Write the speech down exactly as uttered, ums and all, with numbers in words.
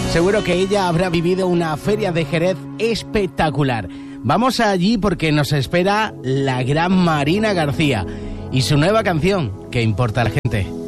Seguro que ella habrá vivido una feria de Jerez espectacular. Vamos allí porque nos espera la gran Marina García y su nueva canción, ¿Qué importa la gente?